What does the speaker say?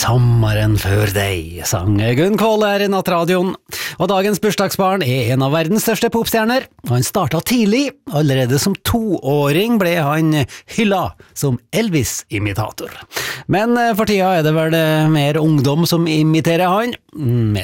sommeren før deg, sang Gunn Kvåle her i Nattradioen. Og dagens bursdagsbarn en av verdens største popstjerner. Han startet tidlig, allerede som 2-åring ble han hylla som Elvis-imitator. Men for tida det vel mer ungdom som imiterer han, med